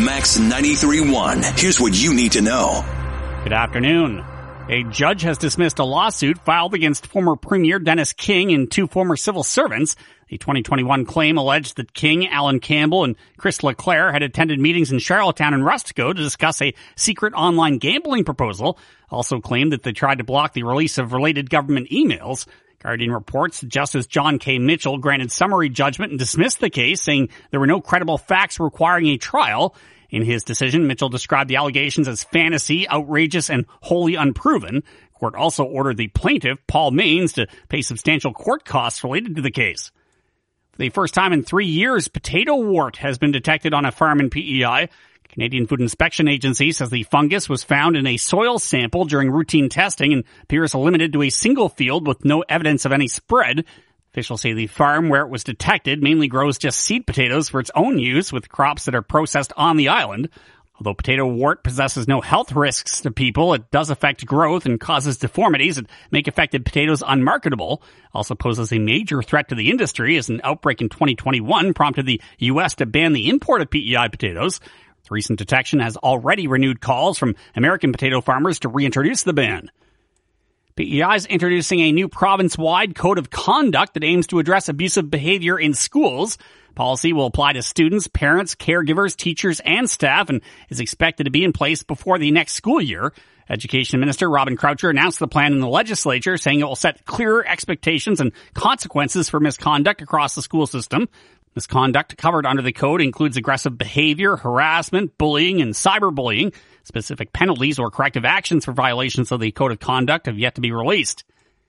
Max 93.1. Here's what you need to know. Good afternoon. A judge has dismissed a lawsuit filed against former Premier Dennis King and two former civil servants. The 2021 claim alleged that King, Alan Campbell, and Chris LeClaire had attended meetings in Charlottetown and Rustico to discuss a secret online gambling proposal. Also claimed that they tried to block the release of related government emails. Guardian reports that Justice John K. Mitchell granted summary judgment and dismissed the case, saying there were no credible facts requiring a trial. In his decision, Mitchell described the allegations as fantasy, outrageous, and wholly unproven. Court also ordered the plaintiff, Paul Maines, to pay substantial court costs related to the case. For the first time in 3 years, potato wart has been detected on a farm in PEI. Canadian Food Inspection Agency says the fungus was found in a soil sample during routine testing and appears limited to a single field with no evidence of any spread. Officials say the farm where it was detected mainly grows just seed potatoes for its own use, with crops that are processed on the island. Although potato wart possesses no health risks to people, it does affect growth and causes deformities that make affected potatoes unmarketable. Also poses a major threat to the industry, as an outbreak in 2021 prompted the U.S. to ban the import of PEI potatoes. The recent detection has already renewed calls from American potato farmers to reintroduce the ban. PEI is introducing a new province-wide code of conduct that aims to address abusive behavior in schools. Policy will apply to students, parents, caregivers, teachers, and staff, and is expected to be in place before the next school year. Education Minister Robin Croucher announced the plan in the legislature, saying it will set clearer expectations and consequences for misconduct across the school system. Misconduct covered under the code includes aggressive behavior, harassment, bullying, and cyberbullying. Specific penalties or corrective actions for violations of the code of conduct have yet to be released.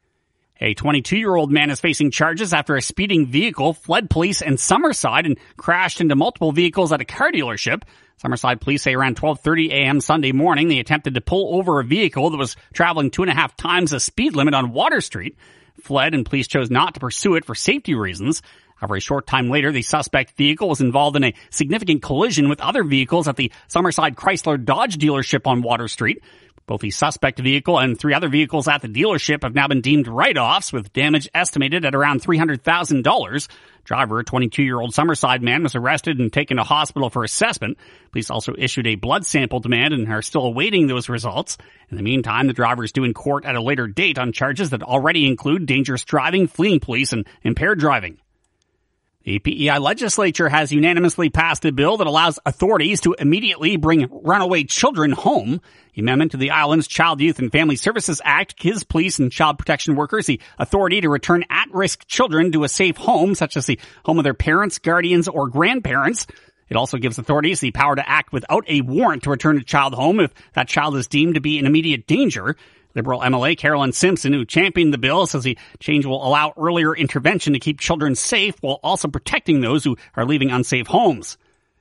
A 22-year-old man is facing charges after a speeding vehicle fled police in Summerside and crashed into multiple vehicles at a car dealership. Summerside police say around 12:30 a.m. Sunday morning they attempted to pull over a vehicle that was traveling 2.5 times the speed limit on Water Street. Fled, and police chose not to pursue it for safety reasons. However, a short time later, the suspect vehicle was involved in a significant collision with other vehicles at the Summerside Chrysler Dodge dealership on Water Street. Both the suspect vehicle and 3 other vehicles at the dealership have now been deemed write-offs, with damage estimated at around $300,000. Driver, a 22-year-old Summerside man, was arrested and taken to hospital for assessment. Police also issued a blood sample demand and are still awaiting those results. In the meantime, the driver is due in court at a later date on charges that already include dangerous driving, fleeing police, and impaired driving. The PEI legislature has unanimously passed a bill that allows authorities to immediately bring runaway children home. The amendment to the island's Child, Youth, and Family Services Act gives police and child protection workers the authority to return at-risk children to a safe home, such as the home of their parents, guardians, or grandparents. It also gives authorities the power to act without a warrant to return a child home if that child is deemed to be in immediate danger. Liberal MLA Carolyn Simpson, who championed the bill, says the change will allow earlier intervention to keep children safe while also protecting those who are leaving unsafe homes.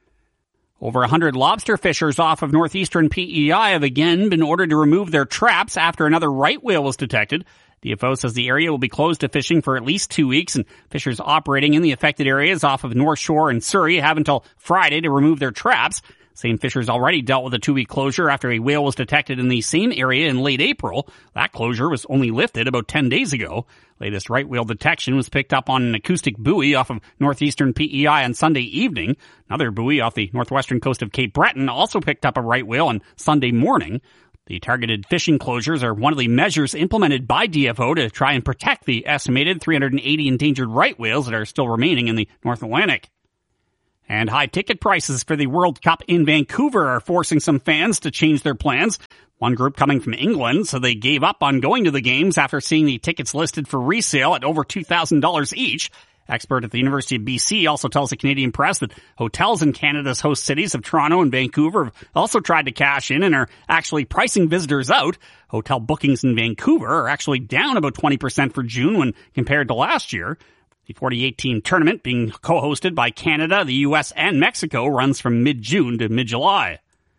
Over 100 lobster fishers off of northeastern PEI have again been ordered to remove their traps after another right whale was detected. DFO says the area will be closed to fishing for at least 2 weeks, and fishers operating in the affected areas off of North Shore and Surrey have until Friday to remove their traps. Same fishers already dealt with a 2-week closure after a whale was detected in the same area in late April. That closure was only lifted about 10 days ago. Latest right whale detection was picked up on an acoustic buoy off of northeastern PEI on Sunday evening. Another buoy off the northwestern coast of Cape Breton also picked up a right whale on Sunday morning. The targeted fishing closures are one of the measures implemented by DFO to try and protect the estimated 380 endangered right whales that are still remaining in the North Atlantic. And high ticket prices for the World Cup in Vancouver are forcing some fans to change their plans. One group coming from England, so they gave up on going to the games after seeing the tickets listed for resale at over $2,000 each. Expert at the University of BC also tells the Canadian press that hotels in Canada's host cities of Toronto and Vancouver have also tried to cash in and are actually pricing visitors out. Hotel bookings in Vancouver are actually down about 20% for June when compared to last year. The 48-team tournament, being co-hosted by Canada, the U.S., and Mexico, runs from mid-June to mid-July.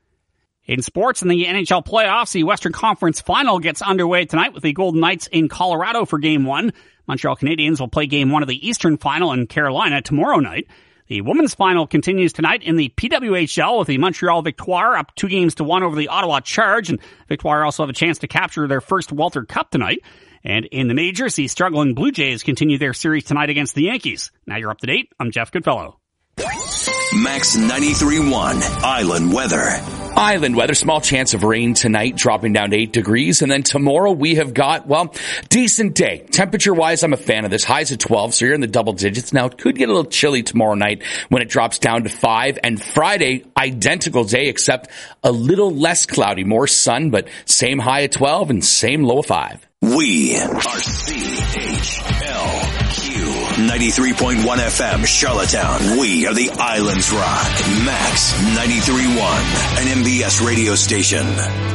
In sports, in the NHL playoffs, the Western Conference Final gets underway tonight with the Golden Knights in Colorado for Game 1. Montreal Canadiens will play Game 1 of the Eastern Final in Carolina tomorrow night. The women's final continues tonight in the PWHL with the Montreal Victoire up 2-1 over the Ottawa Charge, and Victoire also have a chance to capture their first Walter Cup tonight. And in the majors, the struggling Blue Jays continue their series tonight against the Yankees. Now you're up to date. I'm Jeff Goodfellow. Max 93.1 Island Weather. Island weather, small chance of rain tonight, dropping down to 8 degrees. And then tomorrow we have got, decent day. Temperature-wise, I'm a fan of this. Highs at 12, so you're in the double digits. Now, it could get a little chilly tomorrow night when it drops down to 5. And Friday, identical day, except a little less cloudy, more sun, but same high at 12 and same low of 5. We are CHLQ 93.1 FM, Charlottetown. We are the Islands Rock. Max 93.1, an MBS radio station.